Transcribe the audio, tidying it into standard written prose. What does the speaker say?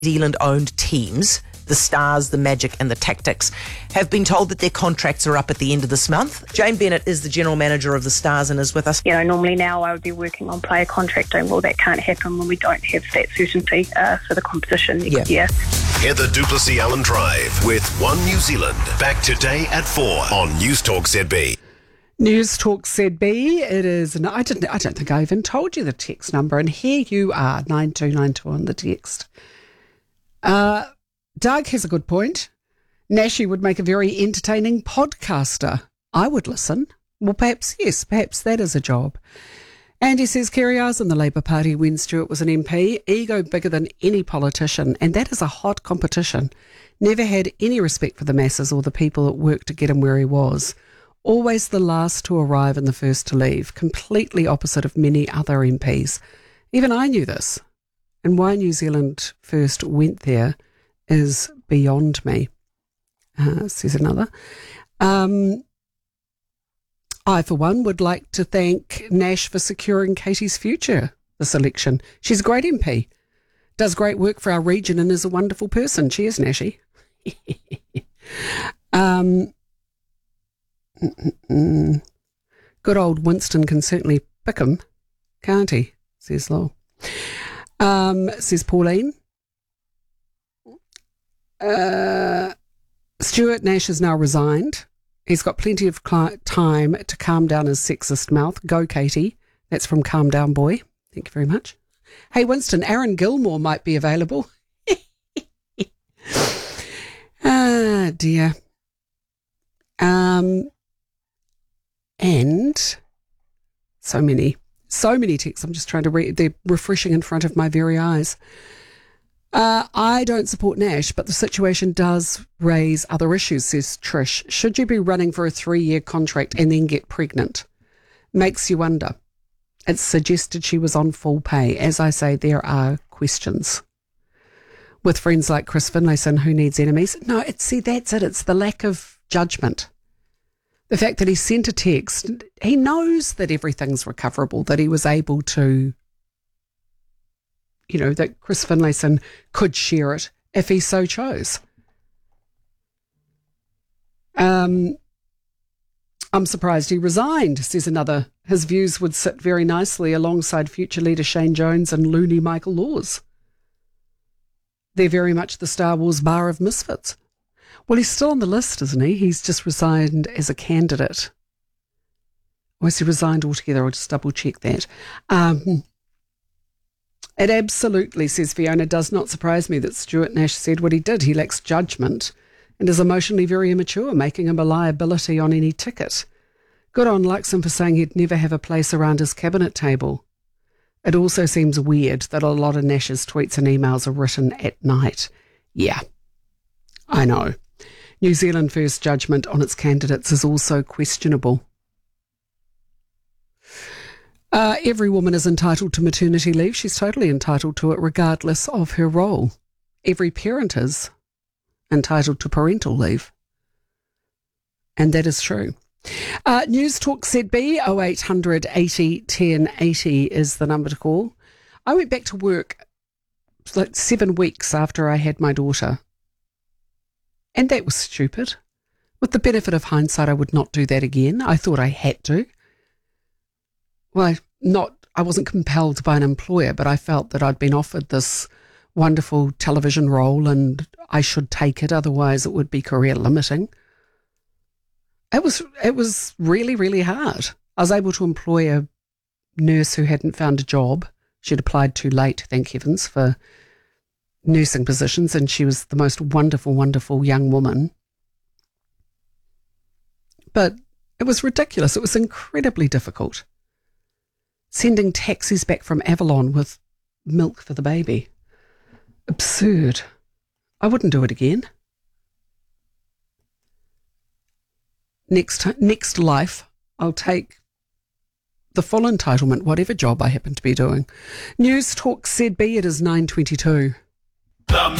Zealand-owned teams, the Stars, the Magic and the Tactics, have been told that their contracts are up at the end of this month. Jane Bennett is the general manager of the Stars and is with us. You know, normally now I would be working on player contracting. Well, that can't happen when we don't have that certainty for the competition next year. Heather du Plessis-Allen Drive with One New Zealand. Back today at 4 on News Talk ZB. News Talk ZB. It is. I don't think I even told you the text number, and here you are, 9292 on the text. Doug has a good point. Nashi would make a very entertaining podcaster. I would listen. Well, perhaps that is a job. Andy says Kerry Ours in the Labour Party when Stewart was an MP. Ego bigger than any politician, and that is a hot competition. Never had any respect for the masses or the people that worked to get him where he was. Always the last to arrive and the first to leave. Completely opposite of many other MPs. Even I knew this. And why New Zealand First went there is beyond me, says another. I, for one, would like to thank Nash for securing Katie's future this election. She's a great MP, does great work for our region and is a wonderful person. Cheers, Nashi. Good old Winston can certainly pick him, can't he, says Lowell. Says Pauline. Stuart Nash has now resigned. He's got plenty of time to calm down his sexist mouth. Go, Katie. That's from Calm Down Boy. Thank you very much. Hey, Winston, Aaron Gilmore might be available. Ah, dear. And so many texts. I'm just trying to read. They're refreshing in front of my very eyes. I don't support Nash, but the situation does raise other issues, says Trish. Should you be running for a 3-year contract and then get pregnant? Makes you wonder. It's suggested she was on full pay. As I say, there are questions. With friends like Chris Finlayson, who needs enemies? No, that's it. It's the lack of judgment. The fact that he sent a text, he knows that everything's recoverable, that he was able to, that Chris Finlayson could share it if he so chose. I'm surprised he resigned, says another. His views would sit very nicely alongside future leader Shane Jones and loony Michael Laws. They're very much the Star Wars bar of misfits. Well, he's still on the list, isn't he? He's just resigned as a candidate. Or has he resigned altogether? I'll just double check that. It absolutely, says Fiona, does not surprise me that Stuart Nash said what he did. He lacks judgment and is emotionally very immature, making him a liability on any ticket. Good on Luxon for saying he'd never have a place around his cabinet table. It also seems weird that a lot of Nash's tweets and emails are written at night. Yeah, I know. New Zealand First judgment on its candidates is also questionable. Every woman is entitled to maternity leave. She's totally entitled to it regardless of her role. Every parent is entitled to parental leave. And that is true. News Talk ZB 0800 80 10 80 is the number to call. I went back to work like 7 weeks after I had my daughter. And that was stupid. With the benefit of hindsight, I would not do that again. I thought I had to. Well, I wasn't compelled by an employer, but I felt that I'd been offered this wonderful television role and I should take it, otherwise it would be career limiting. It was really, really hard. I was able to employ a nurse who hadn't found a job. She'd applied too late, thank heavens, for nursing positions, and she was the most wonderful, wonderful young woman. But it was ridiculous. It was incredibly difficult. Sending taxis back from Avalon with milk for the baby. Absurd. I wouldn't do it again. Next life, I'll take the full entitlement, whatever job I happen to be doing. News Talk ZB, it is 9:22. The